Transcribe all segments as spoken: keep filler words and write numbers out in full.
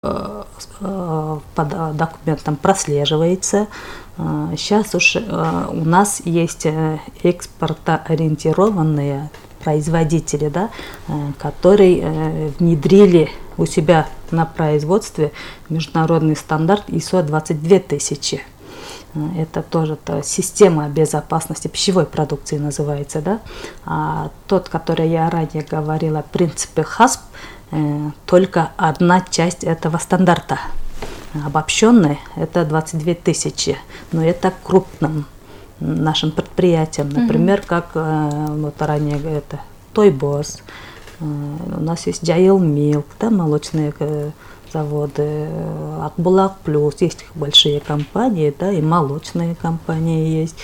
по документам прослеживается. Сейчас уж у нас есть экспортоориентированные производители, да, которые внедрили у себя на производстве международный стандарт ай эс о двадцать две тысячи. Это тоже -то система безопасности пищевой продукции называется, да. А тот, который я ранее говорила, принципы хасп, только одна часть этого стандарта. Обобщенный это двадцать две тысячи, но это крупным нашим предприятиям, например, mm-hmm. как вот ранее это Тойбос, у нас есть Джаил Милк, да, молочные заводы, Акбулак Плюс, есть большие компании, да, и молочные компании есть,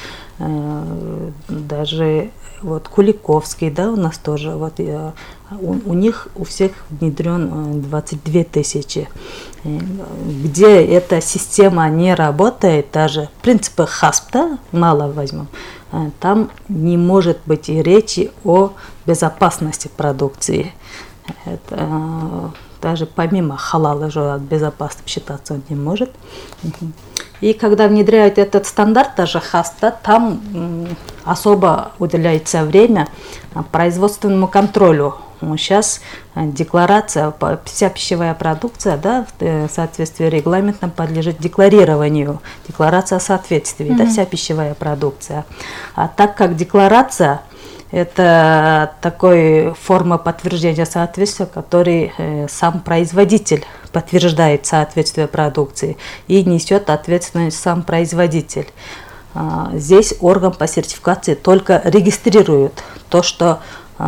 даже вот Куликовский, да, у нас тоже, вот у, у них у всех внедрен двадцать две тысячи. Где эта система не работает, даже принципы хасп, да, мало возьмем, там не может быть и речи о безопасности продукции. Это, даже помимо халала же безопасным считаться он не может. И когда внедряют этот стандарт, даже хасп, да, там особо уделяется время производственному контролю. Сейчас декларация, вся пищевая продукция, да, в соответствии с регламентом подлежит декларированию, декларация соответствия, mm-hmm. да, вся пищевая продукция. А так как декларация – это такой форма подтверждения соответствия, который э, сам производитель подтверждает соответствие продукции и несет ответственность сам производитель. А, здесь орган по сертификации только регистрирует то, что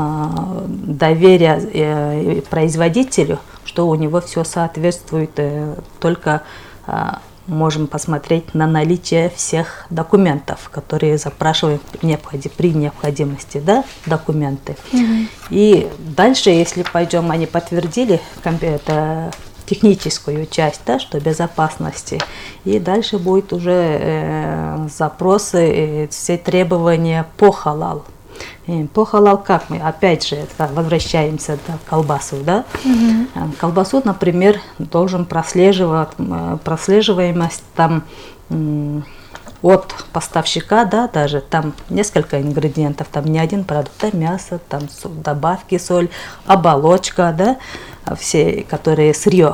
доверие производителю, что у него все соответствует, только можем посмотреть на наличие всех документов, которые запрашиваем при необходимости, да, документы. Mm-hmm. И дальше, если пойдем, они подтвердили это, техническую часть, да, что безопасности, и дальше будет уже э, запросы, э, все требования по халал. По халал как мы, опять же, возвращаемся до колбасу, да? Mm-hmm. Колбасу, например, должен прослеживать, прослеживаемость там от поставщика, да, даже там несколько ингредиентов, там не один продукт, да, мясо, там добавки, соль, оболочка, да, все, которые сырье.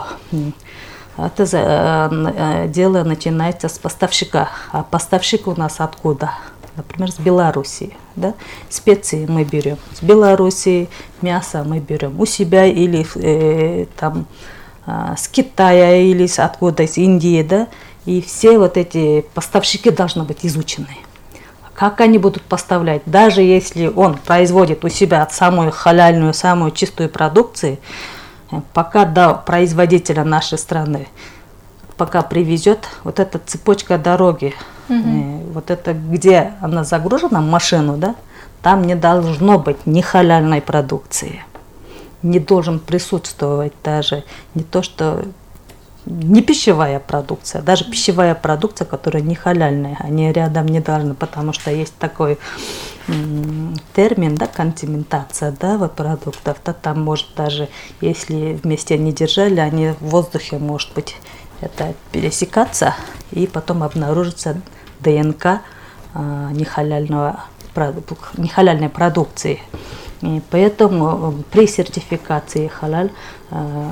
Это дело начинается с поставщика, а поставщик у нас откуда? Например, с Белоруссии, да? Специи мы берем с Белоруссии, мясо мы берем у себя или э, там э, с Китая или с откуда, из Индии, да? И все вот эти поставщики должны быть изучены. Как они будут поставлять, даже если он производит у себя самую халяльную, самую чистую продукцию, пока до производителя нашей страны, пока привезет вот эта цепочка дороги, mm-hmm. вот это, где она загружена в машину, да, там не должно быть ни халяльной продукции, не должен присутствовать даже не то, что не пищевая продукция, даже пищевая продукция, которая не халяльная, они рядом не должны, потому что есть такой м- термин, да, контаминация, да, вот продуктов, да, там может даже, если вместе не держали, они в воздухе, может быть, это пересекаться, и потом обнаружится ДНК э, нехаляльного, нехаляльной продукции. И поэтому при сертификации халяль э,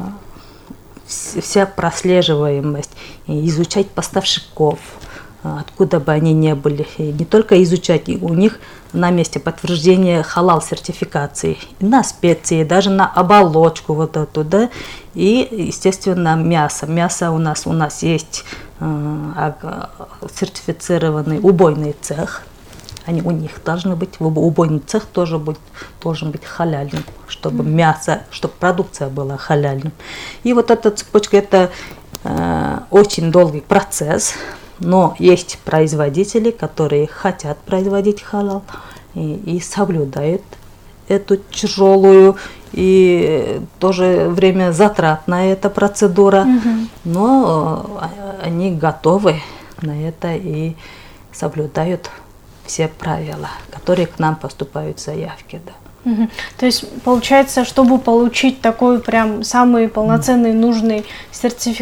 вся прослеживаемость, изучать поставщиков, откуда бы они ни были, и не только изучать, у них на месте подтверждение халал сертификации, на специи, даже на оболочку вот эту, да, и, естественно, мясо. Мясо у нас, у нас есть э, сертифицированный убойный цех, они, у них должны быть, убойный цех тоже будет, должен быть халяльным, чтобы мясо, чтобы продукция была халяльным. И вот эта цепочка, это э, очень долгий процесс. Но есть производители, которые хотят производить халал и, и соблюдают эту тяжелую и тоже время затратная эта процедура, mm-hmm. но они готовы на это и соблюдают все правила, которые к нам поступают заявки. Да. Мгм. То есть получается, чтобы получить такой прям самый полноценный нужный сертификат,